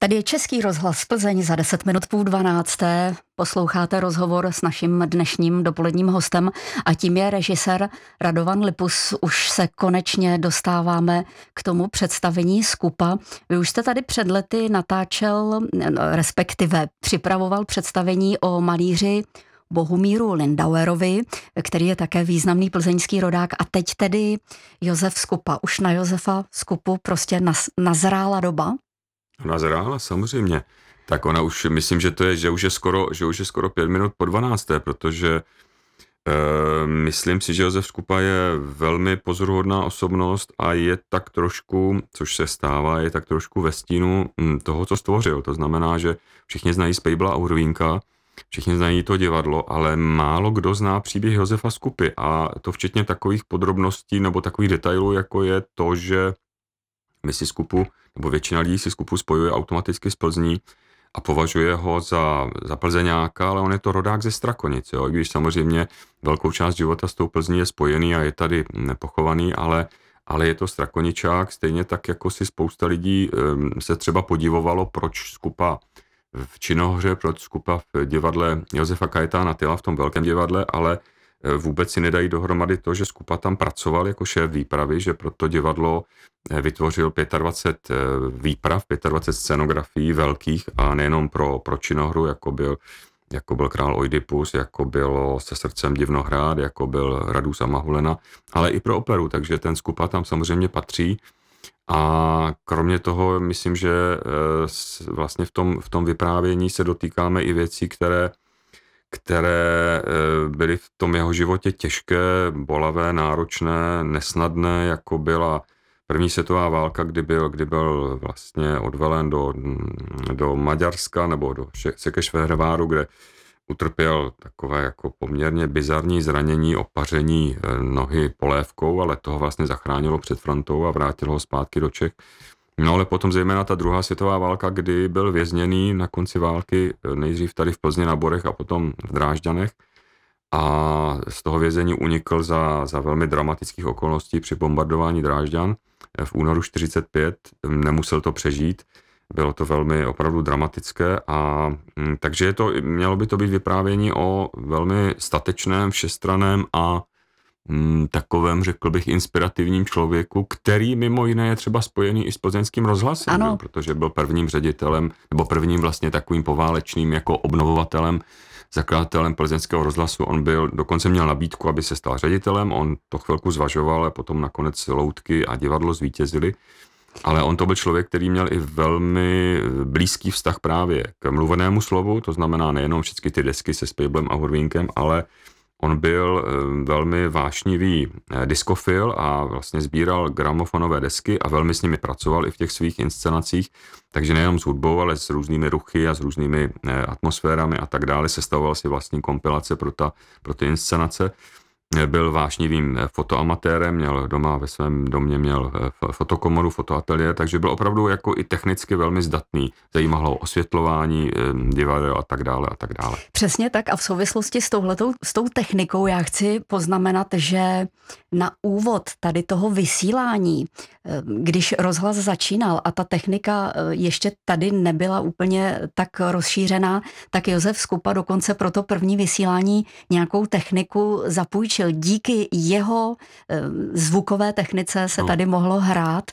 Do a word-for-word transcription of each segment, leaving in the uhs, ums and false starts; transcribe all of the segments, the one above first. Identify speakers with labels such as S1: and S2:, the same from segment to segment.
S1: Tady je Český rozhlas Plzeň za deset minut půl dvanácté. Posloucháte rozhovor s naším dnešním dopoledním hostem a tím je režisér Radovan Lipus. Už se konečně dostáváme k tomu představení Skupa. Vy už jste tady před lety natáčel, respektive připravoval představení o malíři Bohumíru Lindauerovi, který je také významný plzeňský rodák, a teď tedy Josef Skupa. Už na Josefa Skupu prostě naz, nazrála doba?
S2: Nazrála, samozřejmě. Tak ona už, myslím, že to je, že už je skoro, že už je skoro pět minut po dvanácté, protože e, myslím si, že Josef Skupa je velmi pozoruhodná osobnost a je tak trošku, což se stává, je tak trošku ve stínu toho, co stvořil. To znamená, že všichni znají Spejbla a Urvínka, všichni znají to divadlo, ale málo kdo zná příběh Josefa Skupy, a to včetně takových podrobností nebo takových detailů, jako je to, že my si Skupu, nebo většina lidí si Skupu spojuje automaticky s Plzní a považuje ho za, za Plzeňáka, ale on je to rodák ze Strakonic, jo? I když samozřejmě velkou část života s tou Plzní je spojený a je tady nepochovaný, ale, ale je to Strakoničák, stejně tak, jako si spousta lidí um, se třeba podivovalo, proč Skupa v Činohře, proč Skupa v divadle Josefa Kajetána Tyla, v tom velkém divadle, ale vůbec si nedají dohromady to, že Skupa tam pracoval jako šéf výpravy, že pro to divadlo vytvořil dvacet pět výprav, dvacet pět scenografií velkých, a nejenom pro, pro Činohru, jako byl, jako byl král Oidipus, jako bylo Se srdcem Divnohrad, jako byl Radus a Mahulena, ale i pro operu, takže ten Skupa tam samozřejmě patří. A kromě toho myslím, že vlastně v tom, v tom vyprávění se dotýkáme i věcí, které které byly v tom jeho životě těžké, bolavé, náročné, nesnadné, jako byla první světová válka, kdy byl, kdy byl vlastně odvelen do, do Maďarska nebo do Székesfehérváru, kde utrpěl takové jako poměrně bizarní zranění, opaření nohy polévkou, ale toho vlastně zachránilo před frontou a vrátilo ho zpátky do Čech. No ale potom zejména ta druhá světová válka, kdy byl vězněný na konci války, nejdřív tady v Plzni na Borech a potom v Drážďanech, a z toho vězení unikl za, za velmi dramatických okolností při bombardování Drážďan v únoru čtyřicet pět, nemusel to přežít, bylo to velmi opravdu dramatické, a takže je to, mělo by to být vyprávění o velmi statečném, všestranném a takovém, řekl bych, inspirativním člověku, který mimo jiné je třeba spojený i s plzeňským rozhlasem, jo, protože byl prvním ředitelem, nebo prvním vlastně takovým poválečným jako obnovovatelem, zakladatelem plzeňského rozhlasu. On byl, dokonce měl nabídku, aby se stal ředitelem, on to chvilku zvažoval a potom nakonec Loutky a divadlo zvítězili. Ale on to byl člověk, který měl i velmi blízký vztah právě k mluvenému slovu, to znamená nejenom všechny ty desky se Spejblem a Hurvínkem, ale on byl velmi vášnivý diskofil a vlastně sbíral gramofonové desky a velmi s nimi pracoval i v těch svých inscenacích, takže nejenom s hudbou, ale s různými ruchy a s různými atmosférami a tak dále, sestavoval si vlastní kompilace pro, ta, pro ty inscenace. Byl vášnivým fotoamatérem, měl doma ve svém domě měl fotokomoru, fotoateliér, takže byl opravdu jako i technicky velmi zdatný. Zajímalo osvětlování, divadel a tak dále a tak dále.
S1: Přesně tak, a v souvislosti s touhletou, s tou technikou já chci poznamenat, že na úvod tady toho vysílání, když rozhlas začínal a ta technika ještě tady nebyla úplně tak rozšířená, tak Josef Skupa dokonce pro to první vysílání nějakou techniku zapůjčil. Díky jeho zvukové technice se no, tady mohlo hrát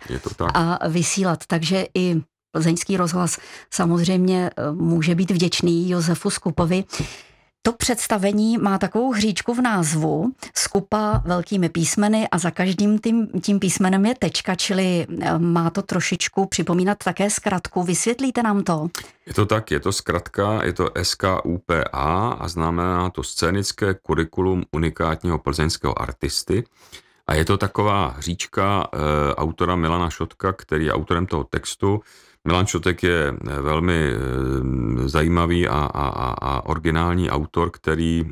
S1: a vysílat. Takže i plzeňský rozhlas samozřejmě může být vděčný Josefu Skupovi. To představení má takovou hříčku v názvu, Skupa velkými písmeny, a za každým tím, tím písmenem je tečka, čili má to trošičku připomínat také zkratku. Vysvětlíte nám to?
S2: Je to tak, je to zkratka, je to S K U P A a znamená to scénické kurikulum unikátního plzeňského artisty. A je to taková hříčka e, autora Milana Šotka, který je autorem toho textu. Milan Šotek je velmi zajímavý a, a, a originální autor, který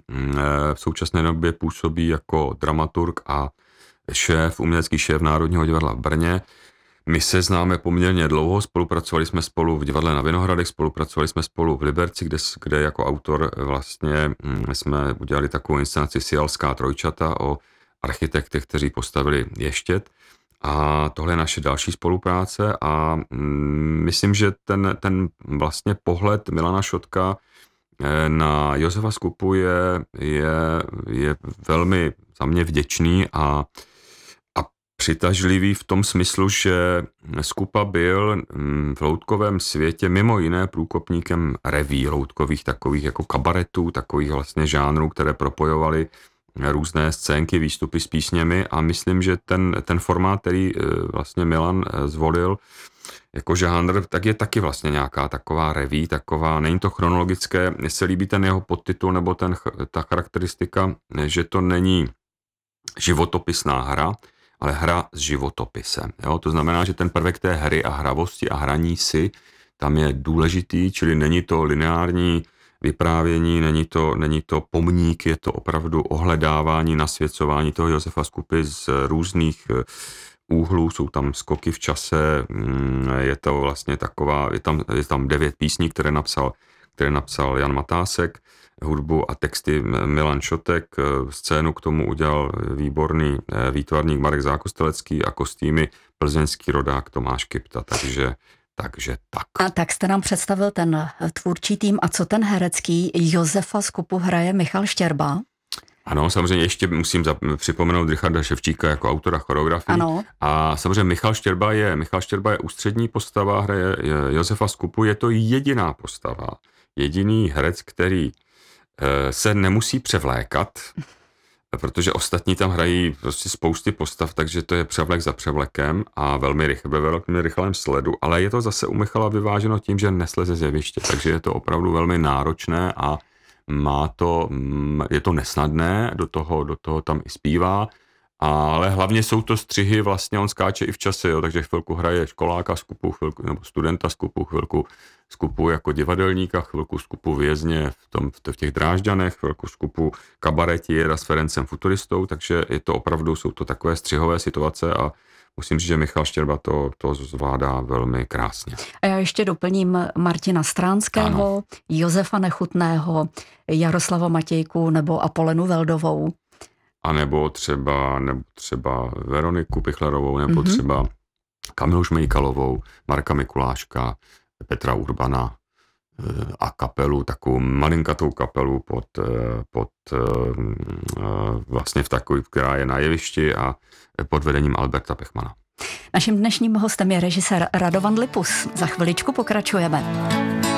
S2: v současné době působí jako dramaturg a šéf, umělecký šéf Národního divadla v Brně. My se známe poměrně dlouho, spolupracovali jsme spolu v divadle na Vinohradech, spolupracovali jsme spolu v Liberci, kde, kde jako autor vlastně jsme udělali takovou inscenaci Sialská trojčata o architektech, kteří postavili Ještěd. A tohle je naše další spolupráce a myslím, že ten, ten vlastně pohled Milana Šotka na Josefa Skupu je, je, je velmi za mě vděčný a, a přitažlivý v tom smyslu, že Skupa byl v loutkovém světě mimo jiné průkopníkem reví loutkových, takových jako kabaretů, takových vlastně žánrů, které propojovaly různé scénky, výstupy s písněmi a myslím, že ten, ten formát, který vlastně Milan zvolil jako žánr, tak je taky vlastně nějaká taková reví, taková, není to chronologické, mně se líbí ten jeho podtitul nebo ten, ta charakteristika, že to není životopisná hra, ale hra s životopisem. Jo? To znamená, že ten prvek té hry a hravosti a hraní si tam je důležitý, čili není to lineární vyprávění, není to, není to pomník, je to opravdu ohledávání, nasvěcování toho Josefa Skupy z různých úhlů, jsou tam skoky v čase, je to vlastně taková, je tam, je tam devět písní, které napsal, které napsal Jan Matásek, hudbu a texty Milan Šotek, scénu k tomu udělal výborný výtvarník Marek Zákostelecký a kostýmy plzeňský rodák Tomáš Kypta, takže Takže tak.
S1: A tak jste nám představil ten tvůrčí tým. A co ten herecký? Josefa Skupu hraje Michal Štěrba.
S2: Ano, samozřejmě ještě musím zap- připomenout Richarda Ševčíka jako autora choreografii.
S1: Ano.
S2: A samozřejmě Michal Štěrba je, Michal Štěrba je ústřední postava, hraje Josefa Skupu, je to jediná postava, jediný herec, který e, se nemusí převlékat, protože ostatní tam hrají prostě spousty postav, takže to je převlek za převlekem a velmi rychle, ve velmi rychlém sledu, ale je to zase u Michala vyváženo tím, že nesleze z jeviště, takže je to opravdu velmi náročné a má to, je to nesnadné, do toho, do toho tam i zpívá, ale hlavně jsou to střihy, vlastně on skáče i v čase, jo, takže chvilku hraje školáka Skupu, chvilku, nebo studenta Skupu, chvilku Skupu jako divadelníka, chvilku Skupu vězně v, tom, v těch Drážďanech, chvilku Skupu kabaretiéra s Ferencem Futuristou, takže je to opravdu, jsou to takové střihové situace a musím říct, že Michal Štěrba to, to zvládá velmi krásně.
S1: A já ještě doplním Martina Stránského, ano. Josefa Nechutného, Jaroslava Matějku nebo Apolenu Veldovou.
S2: A nebo třeba, nebo třeba Veroniku Pichlerovou, nebo mm-hmm. třeba Kamilu Šmejkalovou, Marka Mikuláška, Petra Urbana a kapelu, takovou malinkatou kapelu pod, pod vlastně v takový, která je na jevišti a pod vedením Alberta Pechmana.
S1: Naším dnešním hostem je režisér Radovan Lipus. Za chviličku pokračujeme.